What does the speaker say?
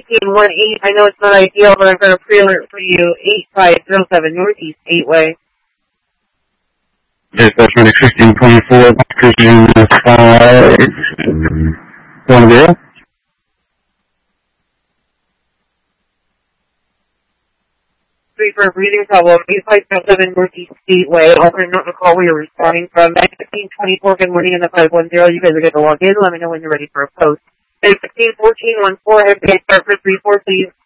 1918. I know it's not ideal, but I'm going to pre-alert for you. 8507 Northeast 8-way. Yes, that's really 1624, precision 510. Three for a breathing problem. 8507 Northeast 8-way. Alternate not to call where you're responding from. 1524, good morning in the 510. You guys are going to log in. Let me know when you're ready for a post. 151414, head start for 34, please.